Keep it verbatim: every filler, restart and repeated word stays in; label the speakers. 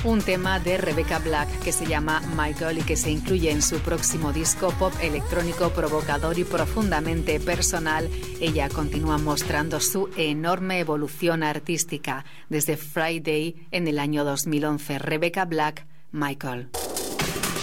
Speaker 1: un tema de Rebecca Black que se llama Michael y que se incluye en su próximo disco pop electrónico provocador y profundamente personal. Ella continúa mostrando su enorme evolución artística desde Friday en el año dos mil once. Rebecca Black, Michael.